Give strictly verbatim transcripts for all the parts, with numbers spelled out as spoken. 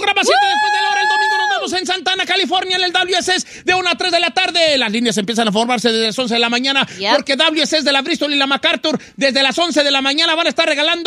programa siete después de la hora. El domingo nos vemos en Santana, California, en el W S S de una a tres de la tarde. Las líneas empiezan a formarse desde las once de la mañana, yep. porque W S S de la Bristol y la MacArthur desde las once de la mañana van a estar regalando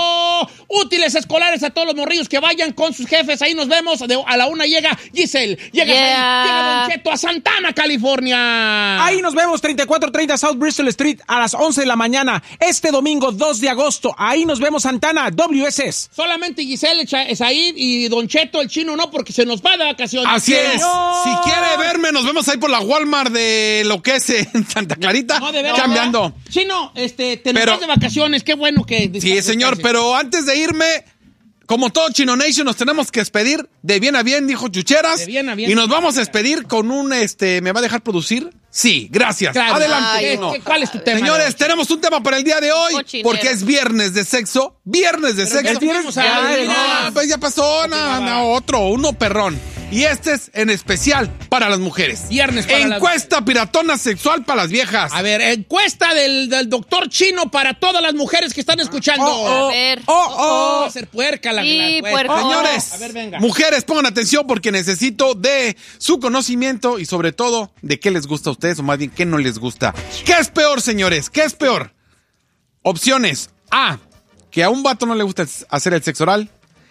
útiles escolares a todos los morrillos que vayan con sus jefes. Ahí nos vemos. De, a la una llega Giselle, llega, yeah. ahí, llega Don Cheto a Santana, California. Ahí nos vemos, treinta y cuatro treinta South Bristol Street a las once de la mañana. Este domingo dos de agosto. Ahí nos vemos, Santana, W S S. Solamente Giselle, Said y Don Cheto, el chino no, porque se nos va de vacaciones. Así es. No. Si quiere verme, nos vemos ahí por la Walmart de lo que es en Santa Clarita. No, de verdad. Cambiando. Chino, este, te nos pero, vas de vacaciones. Qué bueno que... Sí, señor, pero antes de irme... Como todo Chino Nation, nos tenemos que despedir de bien a bien, dijo Chucheras. De bien a bien. Y nos vamos a despedir con un, este, ¿me va a dejar producir? Sí, gracias. Claro. Adelante. Ay, no. ¿Cuál es tu tema? Señores, tenemos un tema para el día de hoy, Cochinero. Porque es viernes de sexo. Viernes de pero sexo. Viernes ya, ya, no, pues ya pasó, no, no, otro, uno perrón. Y este es en especial para las mujeres. Viernes para Encuesta las... piratona sexual para las viejas. A ver, encuesta del, del doctor Chino para todas las mujeres que están escuchando. Oh, oh, a ver. Oh, oh. oh. Va a ser puerca la, sí, la puerca. Señores, a ver, venga. Mujeres, pongan atención porque necesito de su conocimiento y sobre todo de qué les gusta a ustedes o más bien qué no les gusta. ¿Qué es peor, señores? ¿Qué es peor? Opciones. A, que a un vato no le gusta hacer el sexo oral.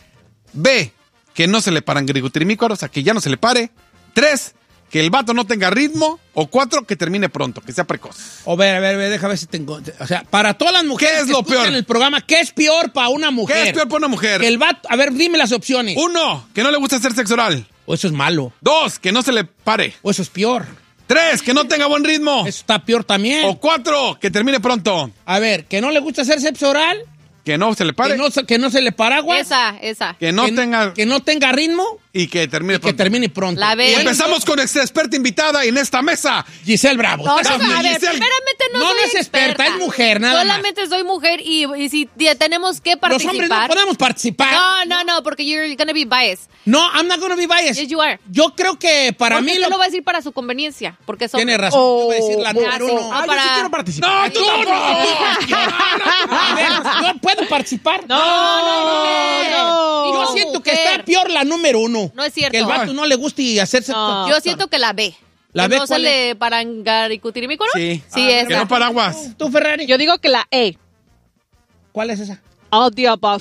B, que no se le paran grigutirmícoros, o sea, que ya no se le pare. Tres, que el vato no tenga ritmo. O cuatro, que termine pronto, que sea precoz. O ver, a ver, a ver, déjame ver si tengo... O sea, para todas las mujeres ¿Qué es que lo escuchan peor? el programa, ¿qué es peor para una mujer? ¿Qué es peor para una mujer? Que el vato... A ver, dime las opciones. Uno, que no le gusta hacer sexo oral. O eso es malo. Dos, que no se le pare. O eso es peor. Tres, que no tenga buen ritmo. Eso está peor también. O cuatro, que termine pronto. A ver, que no le gusta hacer sexo oral. Que no se le pare. Que no, que no se le paraguas. Esa, esa. Que no que, tenga... Que no tenga ritmo. Y que termine y pronto. Que termine pronto. La y empezamos con nuestra experta invitada en esta mesa. Giselle Bravo. No, no, a ver, Giselle. primeramente no, no, soy no es experta, experta, es mujer, nada Solamente más. soy mujer y, y si tenemos que participar. Los hombres no podemos participar. No, no, no, porque you're gonna be biased. No, I'm not gonna be biased. Yes, you are. Yo creo que para porque mí... Porque lo... lo va a decir para su conveniencia, porque son... Tiene razón, oh, yo voy a decir la número uno. Ah, para... yo sí quiero participar. No, tú no, no. A ver, ¿yo puedo participar? No, no, no. no. Yo no, siento mujer. que está peor la número uno. No es cierto. Que el vato no le guste y hacerse... No. Yo siento que la B. ¿La que B no se cuál le parangaricutirmícono. Sí. Sí, Ah, esa. que no paraguas. ¿Tú, Ferrari? Yo digo que la E. ¿Cuál es esa? All the above.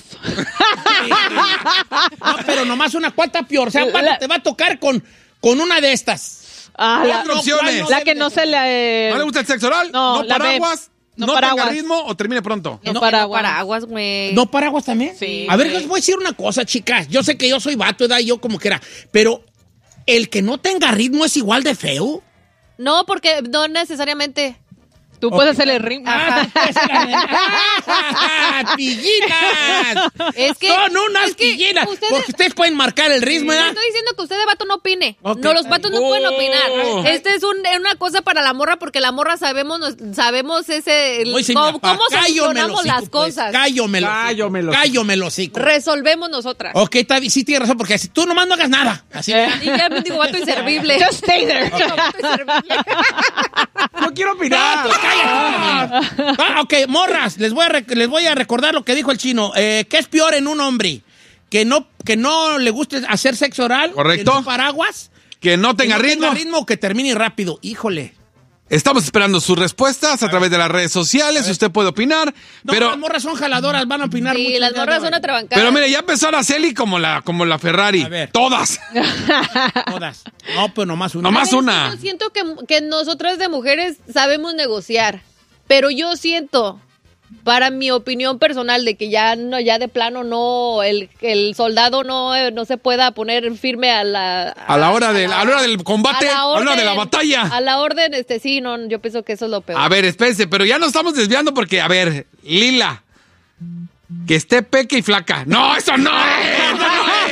No, pero nomás una cuarta peor. O sea, vato, La- te va a tocar con, con una de estas. Ah, la, Cuatro opciones. no la debe que no de- se le... ¿No le gusta el sexo oral? No, ¿No la B. paraguas? No ¿No, paraguas. tenga ritmo o termine pronto? No, No paraguas. paraguas. paraguas, güey. ¿No paraguas también? Sí. A ver, les voy a decir una cosa, chicas. Yo sé que yo soy vato, edad, yo como quiera. Pero el que no tenga ritmo es igual de feo. No, porque no necesariamente. Tú puedes hacer el ritmo. Ah, pues, ¡ah, pillinas! Es que- Son unas es que pillinas. ustedes- Porque ustedes pueden marcar el ritmo, No ¿verdad? estoy diciendo que usted de vato no opine. Ok. No, los vatos no Oh. pueden opinar. Este es un, una cosa para la morra porque la morra sabemos nos- sabemos ese el- Oye, sí, cómo, mi papá, cómo cállome el solucionamos hocico, las pues. cosas. Cállome el Cállome el hocico. hocico. Cállome el hocico. Resolvemos nosotras. Ok, está bien, sí tienes razón, porque si tú nomás no hagas nada. Así Eh. Y ya me digo vato inservible. Just stay there. Vato inservible. Yo quiero No, opinar. pues cállate. Ah, ok, morras, les voy, a rec- les voy a recordar lo que dijo el chino. Eh, ¿Qué es peor en un hombre? ¿Que no, que no le guste hacer sexo oral? Correcto. ¿Que no paraguas? Que no ¿Que tenga no ritmo. tenga ritmo o que termine rápido? Híjole. Estamos esperando sus respuestas a través de las redes sociales. Usted puede opinar. No, pero, las morras son jaladoras, van a opinar mucho. Sí, las morras son atrabancadas. pero mire, ya empezó Araceli como la, como la Ferrari. A ver. Todas. Todas. No, pues nomás una. Nomás A ver, una. Yo siento que, que nosotras de mujeres sabemos negociar, pero yo siento, para mi opinión personal, de que ya no, ya de plano no, el, el soldado no, eh, no se pueda poner firme a la... A la hora del, a la hora del combate, a la, orden, hora de la batalla. A la orden, este, sí, no, yo pienso que eso es lo peor. A ver, espérense, pero ya nos estamos desviando porque, a ver, Lila, que esté peque y flaca. ¡No, eso no es! ¡No, no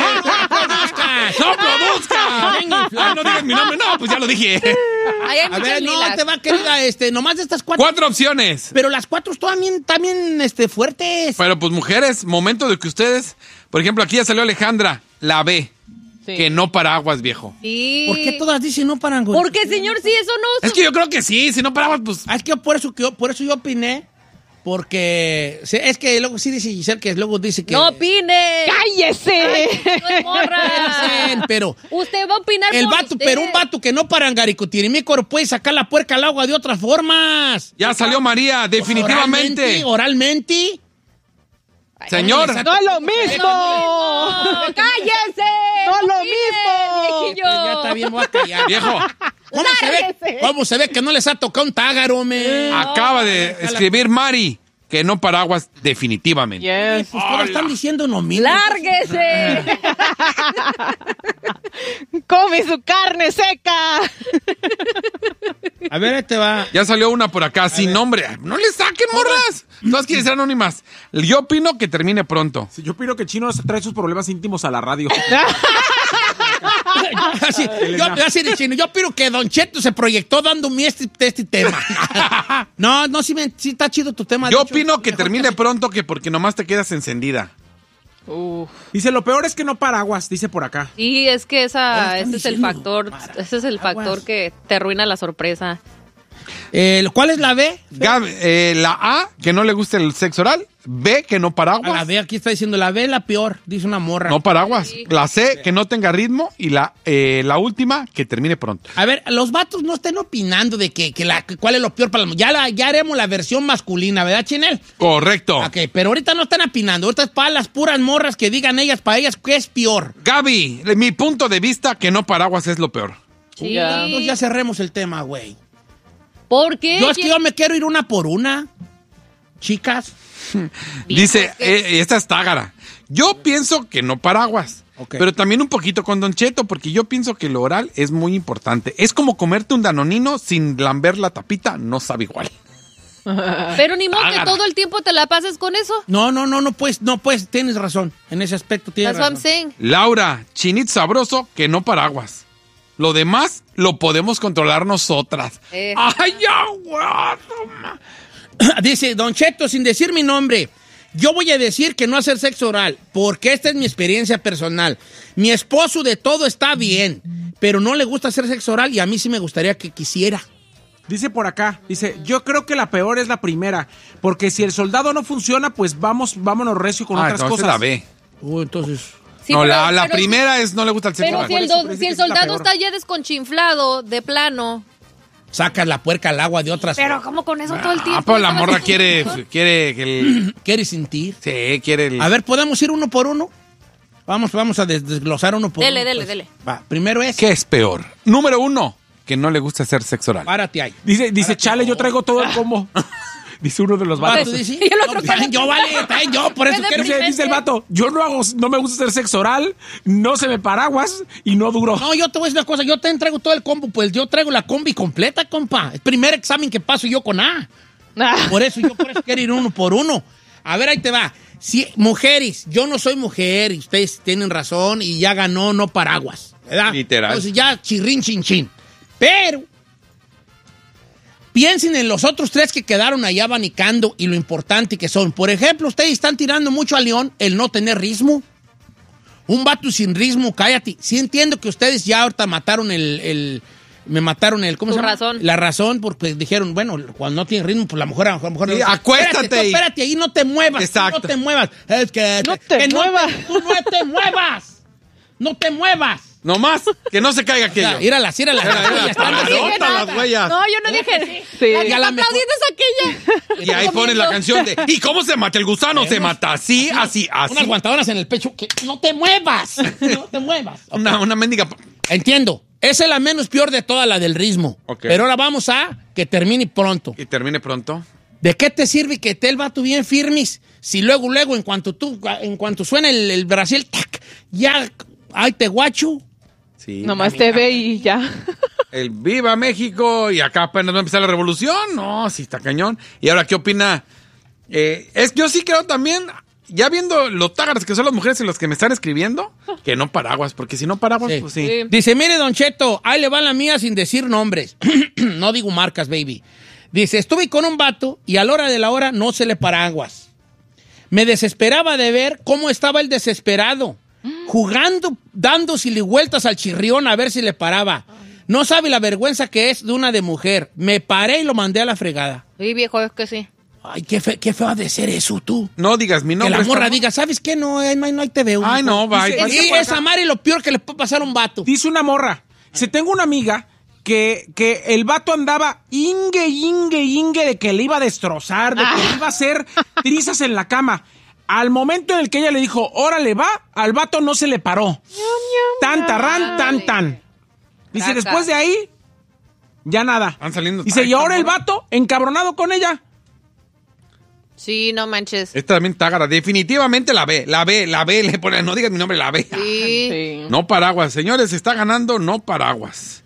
es! ¡No produzca! Ah, no digas mi nombre, no, pues ya lo dije. Ahí hay A muchas ver, no, lilas. te va, querida, este, nomás de estas cuatro. Cuatro opciones. Pero las cuatro también, también, este, fuertes. Pero pues mujeres, momento de que ustedes, por ejemplo, aquí ya salió Alejandra, la B, Sí. que no paraguas, viejo. Sí. ¿Por qué todas dicen no paran? güey? Porque, señor, sí, eso no... Es que yo creo que sí, si no paraguas, pues... Ah, es que por eso, que yo, por eso yo opiné, porque se- es que luego sí dice Giselle que luego dice que... ¡No opine! ¡Cállese! No es morra. Espérense, pero Usted va a opinar el por vato, usted. pero un vato que no para angaricotirimícoro puede sacar la puerca al agua de otras formas. Ya salió María, definitivamente. Oralmente. oralmente. Señor, ¡No es lo mismo! No, ¡cállese! ¡No es lo Opine, mismo! viejillo. Pues ya está bien, voy a callar. viejo, ¿Cómo se, ve, Lárguese. ¿Cómo se ve que no les ha tocado un tágaro, me? acaba de escribir Mari que no paraguas definitivamente. Yes. Pues todas están diciendo no mismo. ¡Lárguese! ¡Come su carne seca! A ver, ahí te va. Ya salió una por acá sin nombre. No le saquen, morras. Todas quieren ser anónimas. Yo opino que termine pronto. Sí, yo opino que Chino trae sus problemas íntimos a la radio. Así, yo, así de chino, yo opino que Don Cheto se proyectó dándome este, este tema. No, no, sí, me, sí está chido tu tema. Yo de hecho, opino que mejor termine pronto que porque nomás te quedas encendida. Uf. Dice, lo peor es que no paraguas, dice por acá. Y es que Ahora esa, están ese es el diciendo, factor, para, ese es el aguas. factor que te arruina la sorpresa. Eh, ¿Cuál es la B? Gab, eh, la A, que no le gusta el sexo oral. B, que no A la paraguas. B, aquí está diciendo la B es la peor, dice una morra. No paraguas. Sí. La C, que no tenga ritmo. Y la, eh, la última, que termine pronto. A ver, los vatos no estén opinando de que, que la, que cuál es lo peor para la ya la, ya haremos la versión masculina, ¿verdad, Chinel? Correcto. Ok, pero ahorita no están opinando, ahorita es para las puras morras que digan ellas, para ellas, ¿qué es peor? Gaby, mi punto de vista, que no paraguas es lo peor. Sí. Ya. Entonces ya cerremos el tema, güey. ¿Por qué? Yo es que yo me quiero ir una por una, chicas. Dice, ¿por qué? eh, esta es tágara. Yo pienso que no paraguas. Ok. Pero también un poquito con Don Cheto, porque yo pienso que lo oral es muy importante. Es como comerte un danonino sin lamber la tapita, no sabe igual. Pero ni modo que Tágara. todo el tiempo te la pases con eso. No, no, no, no puedes, no puedes, tienes razón. En ese aspecto tienes That's what I'm razón. saying. Laura, chinit sabroso, que no paraguas. Lo demás lo podemos controlar nosotras. Eh. ¡Ay, ya, guau! Dice, Don Cheto, sin decir mi nombre, yo voy a decir que no hacer sexo oral, porque esta es mi experiencia personal. Mi esposo de todo está bien, pero no le gusta hacer sexo oral y a mí sí me gustaría que quisiera. Dice por acá, dice, yo creo que la peor es la primera, porque si el soldado no funciona, pues vamos, vámonos recio con Ah, otras entonces cosas. la B. Uh, entonces... Sí, no, pero- la, la pero- primera es no le gusta el sexo Pero oral. si el, Por eso, do- por eso si el es la soldado peor. está ya desconchinflado, de plano. Sacas la puerca al agua de otras... Pero ¿cómo con eso todo el tiempo? Ah, pero la Estaba morra así. quiere, quiere que el... ¿Quieres sentir? Sí, quiere el... A ver, ¿podemos ir uno por uno? Vamos, vamos a des- desglosar uno por Dele, uno. dele, pues. dele. Va, primero es... ¿Qué es peor? Número uno, que no le gusta hacer sexo oral. Párate ahí. Dice, dice, chale, yo traigo todo el combo. Dice uno de los ¿Vato vatos. dice? Y el otro No, que- también yo, vale, también yo, por eso Qué quiero... Dice, dice el vato, yo no hago, no me gusta hacer sexo oral, no se me paraguas y no duro. No, yo te voy a decir una cosa, yo te traigo todo el combo, pues yo traigo la combi completa, compa. El primer examen que paso yo con A. Ah. Por eso, yo por eso quiero ir uno por uno. A ver, ahí te va. Si, mujeres, yo no soy mujer y ustedes tienen razón y ya ganó no paraguas, ¿verdad? Literal. Entonces ya chirrín, chin, chin. Pero piensen en los otros tres que quedaron allá abanicando y lo importante que son. Por ejemplo, ustedes están tirando mucho a León el no tener ritmo. Un vato sin ritmo, cállate. Sí entiendo que ustedes ya ahorita mataron el... el- me mataron el... ¿Cómo Tu se llama? razón. La razón, porque dijeron, bueno, cuando no tiene ritmo, pues la mujer a lo mejor... Sí, no- acuéstate Espérate, tú, y- espérate, ahí no te muevas. tú Exacto. No te muevas. Es que... No te que muevas. tú no te muevas. No te muevas. No más, que no se caiga O sea, aquello. íralas, íralas. Mira, mira, Ya están para así. No dije Anota nada. las huellas. No, yo no dije. Sí. La que Y a la está mejor- aplaudiendo es aquella. Y ahí pones la canción de ¿y cómo se mata el gusano? Se mata así, así, así. Unas guantadoras en el pecho. Que no te muevas. No te muevas. Una, una mendiga. Entiendo. Esa es la menos peor de toda, la del ritmo. Ok. Pero ahora vamos a que termine pronto. Y termine pronto. ¿De qué te sirve que te el vato bien firmes? Si luego, luego, en cuanto tú, en cuanto suena el, el Brasil, tac, ya, ay, te guacho. Sí. Nomás te ve y ya. El Viva México y acá apenas va a empezar la revolución. No, sí está cañón. Y ahora, ¿qué opina? Eh, es, yo sí creo también, ya viendo los tágaras que son las mujeres y los que me están escribiendo, que no paraguas, porque si no paraguas, Sí. pues sí. Sí. Dice, mire, Don Cheto, ahí le va la mía sin decir nombres. No digo marcas, baby. Dice, estuve con un vato y a la hora de la hora no se le paraguas. Me desesperaba de ver cómo estaba el desesperado, jugando, dándosele vueltas al chirrión a ver si le paraba. No sabe la vergüenza que es de una de mujer. Me paré y lo mandé a la fregada. Sí, viejo, es que sí. Ay, qué, fe, qué feo ha de ser eso, tú. No digas mi Que nombre. la morra esta- diga, ¿sabes qué? No, eh, no, hay- no hay te veo. Ay, no, va. Dice- ay, Y por esa madre lo peor que le puede pasar a un vato. Dice una morra. Si tengo una amiga que, que el vato andaba ingue, ingue, ingue de que le iba a destrozar, de que le iba a hacer trizas en la cama. Al momento en el que ella le dijo, órale, va, al vato no se le paró. Tan, tarran, tan, tan. Dice, Caca. después de ahí, ya nada. Van saliendo- Dice, Ay, y ahora el morra. vato encabronado con ella. Sí, no manches. Esta también tágara. Definitivamente la ve, la ve, la ve. Le pone, no digas mi nombre, la ve. Sí. Sí. No paraguas. Señores, está ganando no paraguas.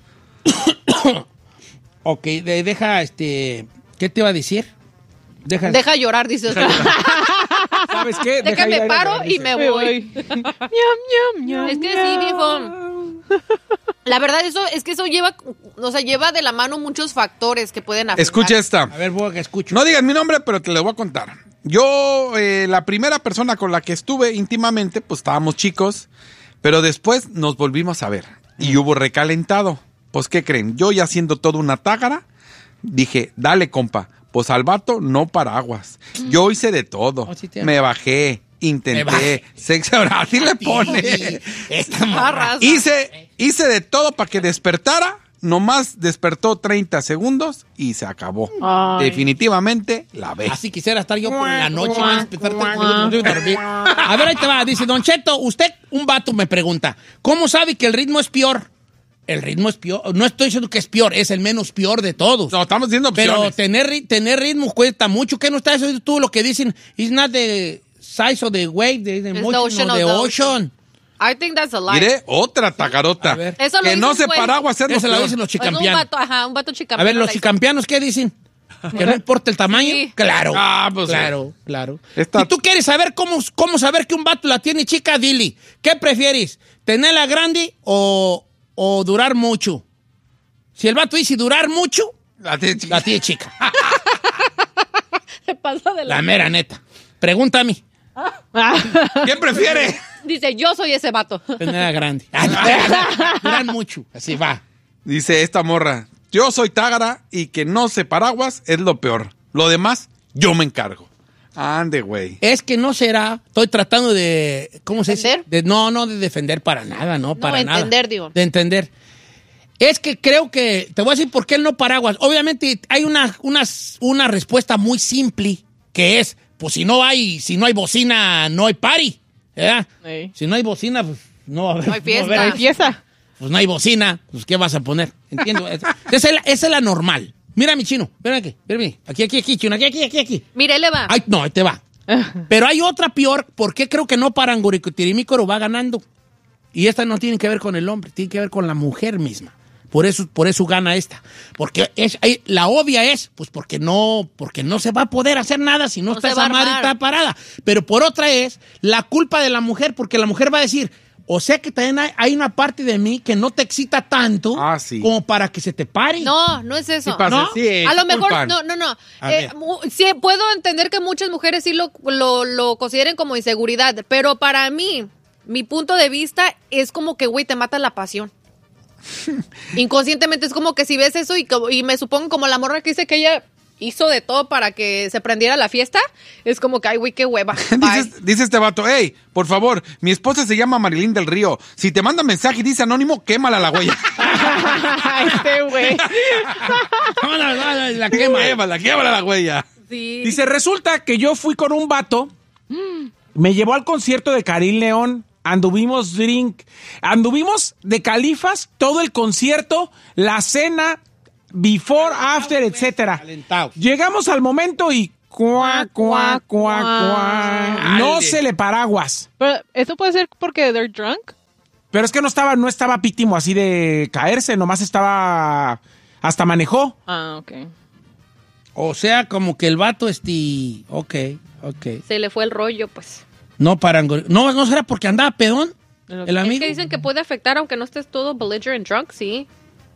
Ok, de- deja, este... ¿Qué te iba a decir? Deja... Deja llorar, dice. ¿Sabes qué? De Deja que ir a me ir a paro llorar, y dice. me Me voy. voy. Ñam, ñam, ñam, Es que sí, ñam. dijo. La verdad, eso es que eso lleva, o sea, lleva de la mano muchos factores que pueden afectar. Escucha esta. A ver, voy a que escucho. No digas mi nombre, pero te lo voy a contar. Yo, eh, la primera persona con la que estuve íntimamente, pues estábamos chicos, pero después nos volvimos a ver y hubo recalentado. Pues, ¿qué creen? Yo ya siendo toda una tágara, dije, dale, compa, pues al vato no paraguas. Yo hice de todo. Oh, sí te- Me bajé, intenté, Me bajé. sexo oral, así le pone. Esta morra. Arrasa. Hice, hice de todo para que despertara. Nomás despertó treinta segundos y se acabó. Ay. Definitivamente la ve. Así quisiera estar yo por la noche. más despertar treinta minutos y dormir. A ver, ahí te va. Dice, Don Cheto, usted, un vato me pregunta, ¿cómo sabe que el ritmo es peor? El ritmo es peor. No estoy diciendo que es peor, es el menos peor de todos. No, estamos diciendo opciones. Pero tener, ri- tener ritmo cuesta mucho. ¿Qué no estás oyendo tú lo que dicen? It's not the size of the wave, the, the It's the motion ocean of of the the ocean. I think that's a lie. Mire, otra tagarota. A ver. Eso lo que no dices, se güey. paraguas es lo Eso lo peor. dicen los Es un chicampianos. vato, ajá, un vato chicampiano. A ver, los la hizo. chicampianos, ¿qué dicen? ¿Que no importa el tamaño? Sí. Claro. Ah, pues, claro, claro. Esta- Si tú quieres saber cómo, cómo saber que un vato la tiene chica, dile. ¿Qué prefieres? ¿Tenerla grande o, o durar mucho? Si el vato dice durar mucho, La tiene chica. la tiene chica. Se pasa de la... La mera neta. Pregúntame. ¿Quién prefiere? Dice, yo soy ese vato. Tenerla grande. Duran mucho. Así va. Dice esta morra, yo soy tágara y que no se paraguas es lo peor. Lo demás, yo me encargo. Ande, güey. Es que no será. Estoy tratando de. ¿Cómo se dice? ¿Defender? De, no, no de defender para nada, no, para nada. entender, digo. De entender. Es que creo que. Te voy a decir por qué el no paraguas. Obviamente hay una, una, una respuesta muy simple que es: pues si no hay, si no hay bocina, no hay party. ¿Verdad? Sí. Si no hay bocina, pues no va a haber. No hay fiesta. va a haber- Empieza. pues no hay bocina, pues ¿qué vas a poner? Entiendo. esa, es la, esa es la normal. Mira, mi chino, ven aquí, ven aquí, aquí, aquí, chino, aquí, aquí, aquí, aquí. Mire, él le va. Ay, no, ahí te va. Pero hay otra peor, porque creo que no Paranguricutirimícoro va ganando. Y esta no tiene que ver con el hombre, tiene que ver con la mujer misma. Por eso, por eso gana esta. Porque es, hay- la obvia es, pues porque no, porque no se va a poder hacer nada si no, No está se esa va a madre armar. está parada. Pero por otra es la culpa de la mujer, porque la mujer va a decir, o sea que también hay, hay una parte de mí que no te excita tanto Ah, sí. como para que se te pare. No, no es eso. Sí pasa, ¿No? sí, A lo mejor, culpan. no, no, no. A Eh, ver. mu- sí, puedo entender que muchas mujeres sí lo, lo, lo consideren como inseguridad, pero para mí, mi punto de vista es como que, güey, te mata la pasión. Inconscientemente es como que si ves eso y, como- y me supongo como la morra que dice que ella hizo de todo para que se prendiera la fiesta, es como que, ay, güey, qué hueva. Bye. Dice, dice este vato, hey, por favor, mi esposa se llama Marilyn del Río. Si te manda mensaje y dice anónimo, quémala la huella. Este güey. No, la, la, la, la quema. Quémala, quémala la huella. Sí. Dice, resulta que yo fui con un vato, me llevó al concierto de Karim León, anduvimos drink, anduvimos de califas todo el concierto, la cena, before, after, etcétera. Calentados. Llegamos al momento y cuá, cuá, cuá, cuá. No Dale. se le paraguas. Pero eso puede ser porque they're drunk. Pero es que no estaba, no estaba pítimo así de caerse, nomás estaba, hasta manejó. Ah, ok. O sea, como que el vato este... Ok, ok. Se le fue el rollo, pues. No Paranguri... No, ¿no será porque andaba pedón? El Es amigo. que dicen que puede afectar aunque no estés todo belligerent drunk, sí.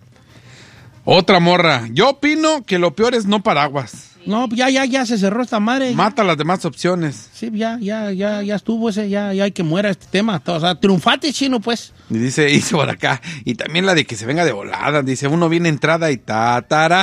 Otra morra. Yo opino que lo peor es no paraguas. No, ya, ya, ya se cerró esta madre. Mata las demás opciones. Sí, ya, ya, ya, ya estuvo ese, ya, ya hay que muera este tema. O sea, triunfate, chino, pues. Y dice, dice por acá. Y también la de que se venga de volada. Dice, uno viene entrada y tatara.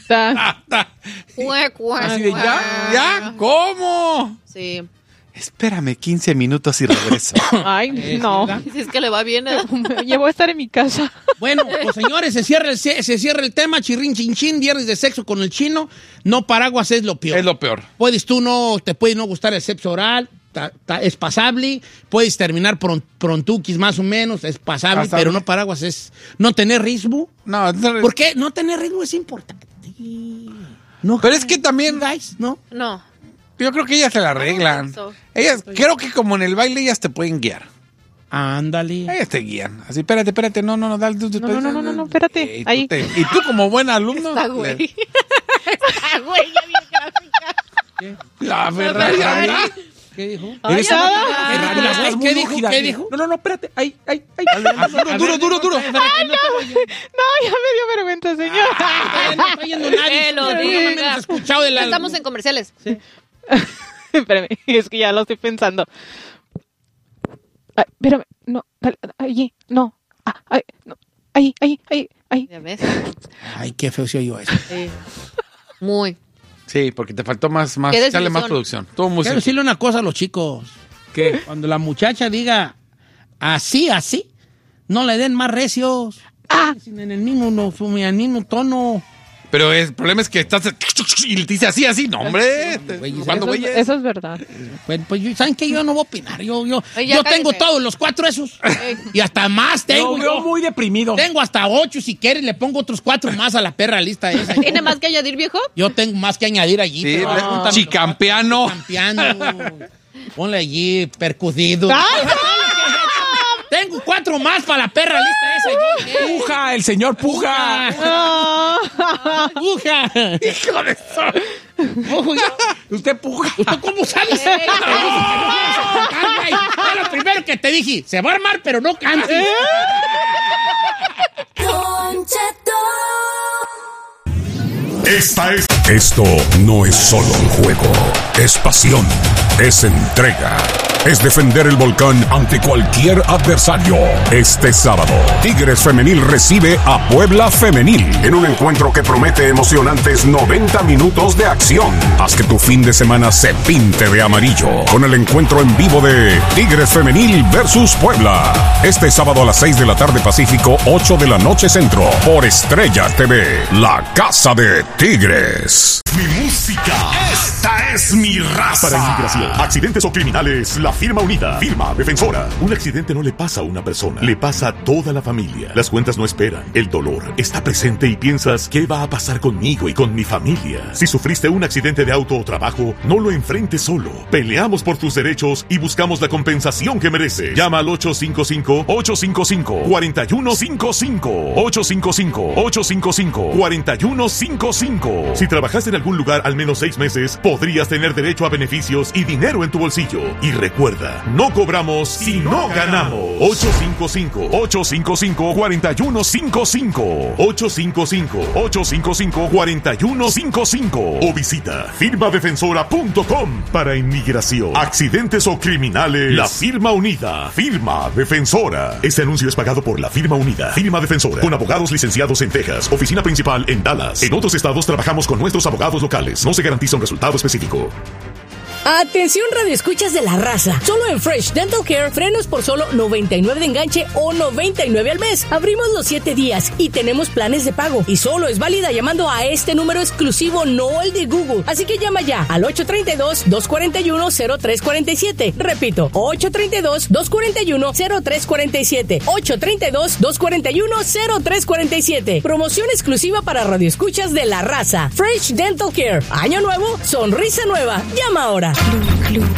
Ta. Cuac, cuac, Así de, cuac. ¿ya? ¿Ya? ¿Cómo? Sí. Espérame quince minutos y regreso. Ay, no. Si es que le va bien. ¿eh? Ya voy a estar en mi casa. Bueno, pues señores, se cierra, el, se cierra el tema, chirrin chin chin, viernes de sexo con el chino. No paraguas es lo peor. Es lo peor. Puedes tú no, te puede no gustar el sexo oral, ta, ta, es pasable. Puedes terminar pron, prontuquis más o menos, es pasable, Pasable. pero no paraguas es no tener ritmo. No, no, ¿Por qué? No tener ritmo es importante. No, pero es que también, guys, ¿no? No. yo creo que ellas se la arreglan. pienso. Ellas, creo que como en el baile, ellas te pueden guiar. Ándale. Ellas te guían. Así, espérate, espérate, no, no, no, dale. tú- tú- No, no, no, no, no, no, espérate. Y tú, Ahí. te- y tú como buen alumno. Está güey. Está güey, ya bien gráfica. La Ferrari. Ferrari. ¿Qué dijo? Ay, Eres ya, una- ya. Ferrari, ¿Qué estás muy ¿Qué dijo? lúcida. ¿Qué dijo? No, no, no, espérate. Ay, ay, ay. Duro, duro, duro, duro. No, ya me dio vergüenza, señor. No está yendo nadie. Que lo Yo no me diga. he escuchado de la... Estamos en comerciales. Espérame, es que ya lo estoy pensando. Ay, espérame, no, dale, allí, no. Ah, ay, no. Ahí, ahí, ahí, ahí. Ya ves. Ay, qué feo se oyó eso. Sí. Muy. Sí, porque te faltó más, más, Qué echarle más desilusión. producción. Todo muy Quiero sencillo. decirle una cosa a los chicos. ¿Qué? Cuando la muchacha diga así, así, no le den más recios. Ah. En el mismo, no, en el mismo tono. Pero el problema es que estás y te dice así, así. No, hombre. Güeyes, ¿Cuándo, Eso, es- güeyes? eso es verdad. Bueno, pues yo- ¿saben qué? Yo no voy a opinar. Yo, yo, Ay, ya yo cállese. tengo todos los cuatro esos. Y hasta más tengo. Lo veo yo. muy deprimido. Tengo hasta ocho. Si quieres, le pongo otros cuatro más a la perra lista esa. ¿Tiene más que añadir, viejo? Yo tengo más que añadir allí. Sí, pero le- pregúntame chicampeano. los cuatro, chicampeano. Ponle allí, percudido. Tengo cuatro más para la perra lista esa. Yo, ¿qué? Puja, el señor Puja. ¡Puja! ¡Hijo de eso! Ojo, yo- Usted puja. ¿Usted cómo sabes? Te dije que no quieres cantar, güey. Fue lo primero que te dije. Se va a armar, pero no cantes. Esta es. Esto no es solo un juego. Es pasión. Es entrega. Es defender el volcán ante cualquier adversario. Este sábado, Tigres Femenil recibe a Puebla Femenil en un encuentro que promete emocionantes noventa minutos de acción. Haz que tu fin de semana se pinte de amarillo con el encuentro en vivo de Tigres Femenil versus Puebla. Este sábado a las seis de la tarde Pacífico, ocho de la noche Centro, por Estrella T V, la casa de Tigres. Mi música, esta es mi raza. Para inmigración, accidentes o criminales, la firma unida, firma defensora. Un accidente no le pasa a una persona, le pasa a toda la familia. Las cuentas no esperan, el dolor está presente y piensas, ¿qué va a pasar conmigo y con mi familia? Si sufriste un accidente de auto o trabajo, no lo enfrentes solo. Peleamos por tus derechos y buscamos la compensación que mereces. Llama al ocho cinco cinco, ocho cinco cinco, cuatro uno cinco cinco. ocho cinco cinco, ocho cinco cinco, cuatro uno cinco cinco. Si trabajaste en algún lugar al menos seis meses, podrías tener derecho a beneficios y dinero en tu bolsillo. Y recuerda, no cobramos si no ganamos. ocho cinco cinco, ocho cinco cinco, cuatro uno cinco cinco. ocho cinco cinco, ocho cinco cinco, cuatro uno cinco cinco. O visita firma defensora punto com. Para inmigración, accidentes o criminales, la firma unida, firma defensora. Este anuncio es pagado por la firma unida, firma defensora, con abogados licenciados en Texas, oficina principal en Dallas. En otros estados trabajamos con nuestros abogados locales. No se garantiza un resultado específico. Atención radioescuchas de la raza. Solo en Fresh Dental Care, frenos por solo noventa y nueve de enganche o noventa y nueve al mes. Abrimos los siete días y tenemos planes de pago. Y solo es válida llamando a este número exclusivo, no el de Google. Así que llama ya al ocho tres dos, dos cuatro uno, cero tres cuatro siete. Repito, ocho tres dos, dos cuatro uno, cero tres cuatro siete. ocho tres dos, dos cuatro uno, cero tres cuatro siete. Promoción exclusiva para radioescuchas de la raza. Fresh Dental Care. Año nuevo, sonrisa nueva. Llama ahora. Club, club,